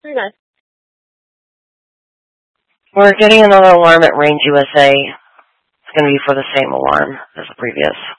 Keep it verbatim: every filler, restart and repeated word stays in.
Very nice. We're getting another alarm at Range U S A. It's going to be for the same alarm as the previous.